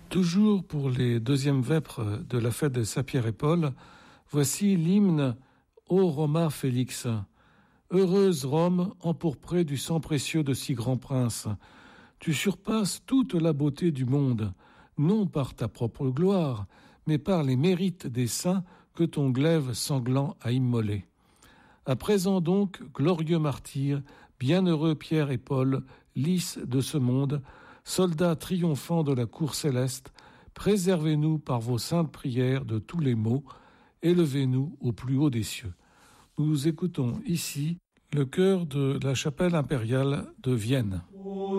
Toujours pour les deuxièmes vêpres de la fête de Saint-Pierre et Paul, voici l'hymne Ô Roma Félix. Heureuse Rome, empourprée du sang précieux de si grands princes, tu surpasses toute la beauté du monde, non par ta propre gloire, mais par les mérites des saints que ton glaive sanglant a immolés. À présent donc, glorieux martyrs, bienheureux Pierre et Paul, lys de ce monde, soldats triomphants de la cour céleste, préservez-nous par vos saintes prières de tous les maux, élevez-nous au plus haut des cieux. Nous écoutons ici le chœur de la chapelle impériale de Vienne.